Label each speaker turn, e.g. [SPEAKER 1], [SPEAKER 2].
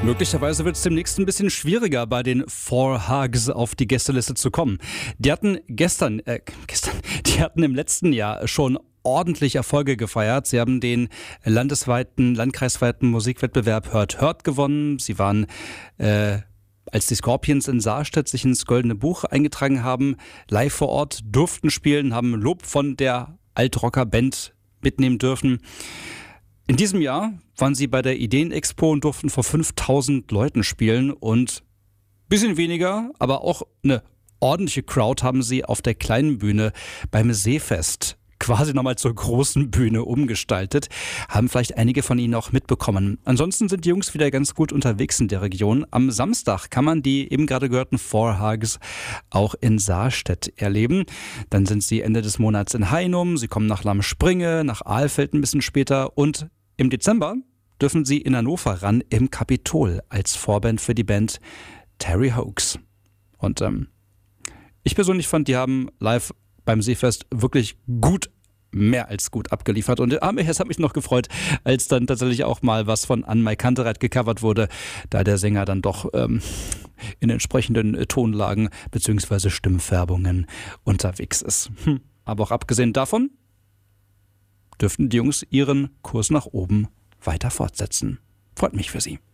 [SPEAKER 1] Möglicherweise wird es demnächst ein bisschen schwieriger, bei den Four Hugs auf die Gästeliste zu kommen. Die hatten die hatten im letzten Jahr schon ordentlich Erfolge gefeiert. Sie haben den landkreisweiten Musikwettbewerb Hört Hört gewonnen. Sie waren, als die Scorpions in Sarstedt sich ins Goldene Buch eingetragen haben, live vor Ort durften spielen, haben Lob von der Altrocker-Band mitnehmen dürfen. In diesem Jahr waren sie bei der Ideenexpo und durften vor 5000 Leuten spielen und ein bisschen weniger, aber auch eine ordentliche Crowd haben sie auf der kleinen Bühne beim Seefest quasi nochmal zur großen Bühne umgestaltet. Haben vielleicht einige von Ihnen auch mitbekommen. Ansonsten sind die Jungs wieder ganz gut unterwegs in der Region. Am Samstag kann man die eben gerade gehörten Four Hugs auch in Sarstedt erleben. Dann sind sie Ende des Monats in Heinum. Sie kommen nach Lammspringe, nach Ahlfeld ein bisschen später. Und im Dezember dürfen sie in Hannover ran im Kapitol als Vorband für die Band Terry Hoax. Und ich persönlich fand, die haben live beim Seefest wirklich mehr als gut abgeliefert. Und es hat mich noch gefreut, als dann tatsächlich auch mal was von Anne-Mai Kantereit gecovert wurde, da der Sänger dann doch in entsprechenden Tonlagen bzw. Stimmfärbungen unterwegs ist. Aber auch abgesehen davon dürften die Jungs ihren Kurs nach oben weiter fortsetzen. Freut mich für sie.